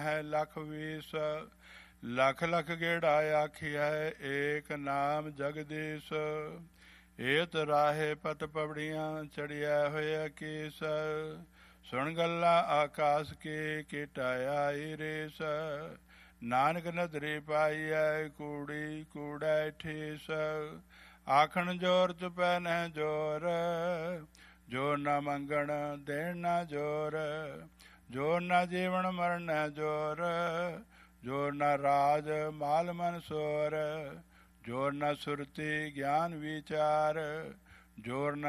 ਹੈ ਲਖ ਵੀਸ। ਲਖ ਲਖ ਗੇੜਾ ਆਖਿਆ ਏਕ ਨਾਮ ਜਗਦੀਸ਼। ਏਤ ਰਾਹੇ ਪਤ ਪਵੜੀਆਂ ਚੜਿਆ ਹੋਇਆ ਕੇਸ। ਸੁਣ ਗੱਲਾਂ ਆਕਾਸ ਕੇ ਕਿਟਾਇਆ ਰੇਸ। ਨਾਨਕ ਨਦਰੀ ਪਾਈਐ ਕੂੜੀ ਕੂੜੈ ਠੇਸ। ਆਖਣ ਜੋਰ ਚੁਪੈ ਨਹਿ ਜੋਰ। ਜੋਰ ਨਾ ਮੰਗਣ ਦੇਣ ਨਾ ਜੋਰ। ਜੋਰ ਨਾ ਜੀਵਨ ਮਰਨ ਨਹਿ ਜੋਰ। ਜੋਰ ਨਾ ਰਾਜ ਮਾਲ ਮਨ ਸੋਰ। ਜੋਰ ਨਾ ਸੁਰਤੀ ਗਿਆਨ ਵਿਚਾਰ। ਜੋਰ ਨਾ